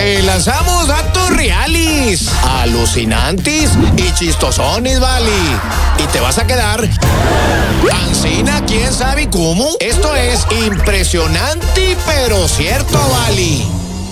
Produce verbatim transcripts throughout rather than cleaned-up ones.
Te lanzamos datos reales, alucinantes y chistosones, vale. Y te vas a quedar ancina, quién sabe cómo. Esto es impresionante, pero cierto, vale.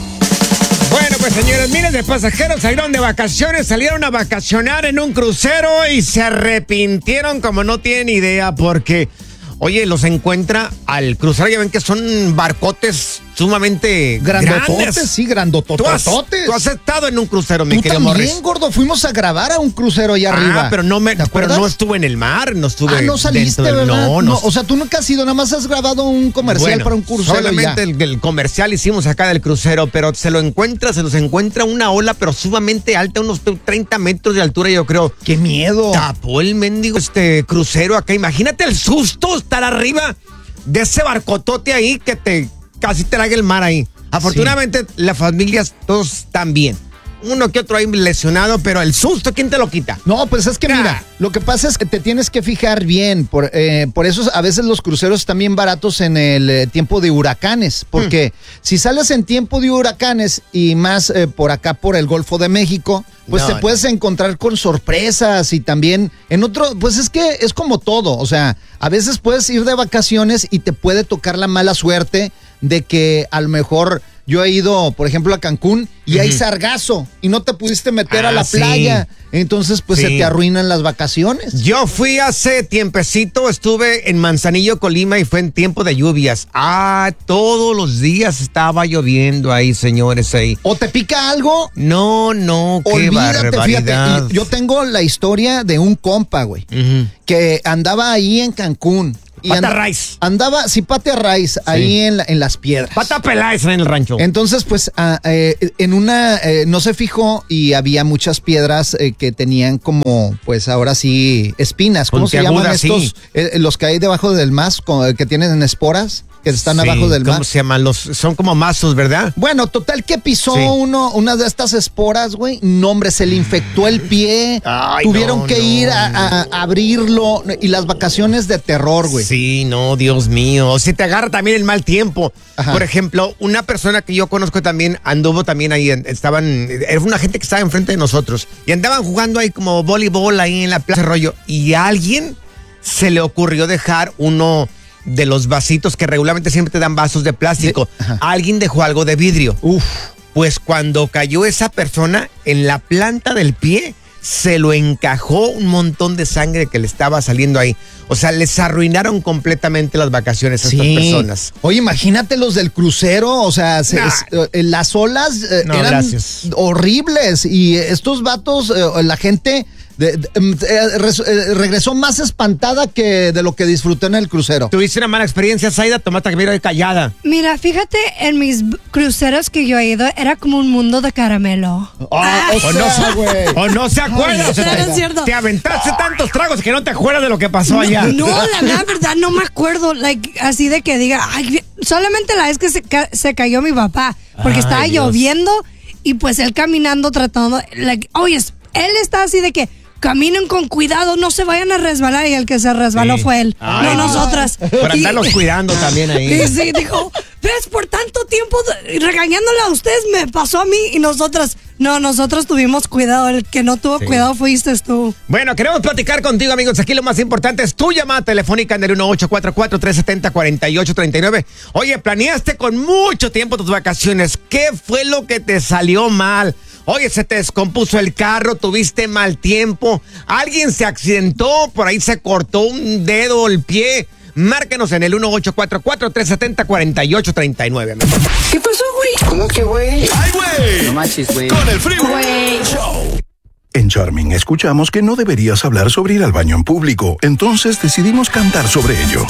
Bueno, pues señores, miles de pasajeros salieron de vacaciones, salieron a vacacionar en un crucero y se arrepintieron como no tienen idea porque, oye, los encuentra al crucero, ya ven que son barcotes sumamente grandototes, grandes. Sí, grandotototes. ¿Tú has, tú has estado en un crucero, mi Tú querido también, Morris. gordo, fuimos a grabar a un crucero allá ah, arriba. pero no me, pero no estuve en el mar, no estuve. Ah, no saliste, dentro del, ¿verdad? No, no, no. O sea, tú nunca has ido, nada más has grabado un comercial bueno, para un crucero. Solamente el, el comercial hicimos acá del crucero, pero se lo encuentra, se los encuentra una ola, pero sumamente alta, unos treinta metros de altura, yo creo. ¡Qué miedo! Tapó el mendigo este crucero acá. Imagínate el susto estar arriba de ese barcotote ahí que te casi te traga el mar ahí. Afortunadamente, sí, las familias todos están bien. Uno que otro ahí lesionado, pero el susto, ¿quién te lo quita? No, pues es que nah. mira, lo que pasa es que te tienes que fijar bien. Por, eh, por eso a veces los cruceros están bien baratos en el eh, tiempo de huracanes. Porque hmm. si sales en tiempo de huracanes y más eh, por acá por el Golfo de México, pues no, te no. puedes encontrar con sorpresas y también en otro, pues es que es como todo. O sea, a veces puedes ir de vacaciones y te puede tocar la mala suerte de que a lo mejor yo he ido, por ejemplo, a Cancún y uh-huh. hay sargazo y no te pudiste meter ah, a la sí. playa. Entonces, pues sí. se te arruinan las vacaciones. Yo fui hace tiempecito, estuve en Manzanillo, Colima y fue en tiempo de lluvias. Ah, todos los días estaba lloviendo ahí, señores, ahí. ¿O te pica algo? No, no, qué Olvídate, barbaridad. Fíjate, yo tengo la historia de un compa, güey, uh-huh. que andaba ahí en Cancún. Y Pata and, Rice. Andaba, sí, Pata Rice, sí. ahí en, la, en las piedras. Pata Peláez en el rancho. Entonces, pues, uh, eh, en una, eh, no se fijó y había muchas piedras eh, que tenían como, pues, ahora sí, espinas. ¿Cómo se llaman estos? Sí. Eh, los que hay debajo del mas, con, que tienen esporas. Que están sí, abajo del mar. ¿Cómo se llaman? Los, son como mazos, ¿verdad? Bueno, total que pisó sí. uno, una de estas esporas, güey. No, hombre, se le infectó el pie. Ay, Tuvieron no, que no. ir a, a, a abrirlo. Y las vacaciones de terror, güey. Sí, no, Dios mío. O si te agarra también el mal tiempo. Ajá. Por ejemplo, una persona que yo conozco también anduvo también ahí. Estaban, era una gente que estaba enfrente de nosotros. Y andaban jugando ahí como voleibol ahí en la plaza de rollo. Y a alguien se le ocurrió dejar uno de los vasitos que regularmente siempre te dan vasos de plástico. De, alguien dejó algo de vidrio. Uf. Pues cuando cayó esa persona en la planta del pie, se lo encajó un montón de sangre que le estaba saliendo ahí. O sea, les arruinaron completamente las vacaciones a sí. estas personas. Oye, imagínate los del crucero, o sea, se, nah. es, las olas eh, no, eran gracias. horribles y estos vatos, eh, la gente De, de, de, res, eh, regresó más espantada que de lo que disfruté en el crucero. ¿Tuviste una mala experiencia, Zaida? Tomate que mira de callada. Mira, fíjate, en mis cruceros que yo he ido, era como un mundo de caramelo. Oh, ah. o, sea, no, o no se acuerda. O sea, no, no es cierto. Te aventaste tantos tragos que no te acuerdas de lo que pasó no, allá. No, la verdad, verdad, no me acuerdo. Like, así de que diga, ay, solamente la vez que se, ca- se cayó mi papá, porque ay, estaba Dios. lloviendo y pues él caminando tratando, like, oye, él está así de que caminen con cuidado, no se vayan a resbalar. Y el que se resbaló sí. fue él, Ay, no nosotras. Por andarlos cuidando también ahí. Y sí, dijo, ves, por tanto tiempo regañándole a ustedes, me pasó a mí. Y nosotras, no, nosotros tuvimos cuidado. El que no tuvo sí. cuidado fuiste tú. Bueno, queremos platicar contigo, amigos. Aquí lo más importante es tu llamada telefónica en el uno ocho cuatro cuatro, tres siete cero, cuatro ocho tres nueve. Oye, planeaste con mucho tiempo tus vacaciones. ¿Qué fue lo que te salió mal? Oye, se te descompuso el carro, tuviste mal tiempo, alguien se accidentó, por ahí se cortó un dedo, el pie. Márquenos en el uno ocho cuatro cuatro, tres siete cero, cuatro ocho tres nueve. ¿Qué pasó, güey? ¿Cómo que, güey? ¡Ay, güey! No manches, güey. Con el Freeway Show. En Charming escuchamos que no deberías hablar sobre ir al baño en público, entonces decidimos cantar sobre ello.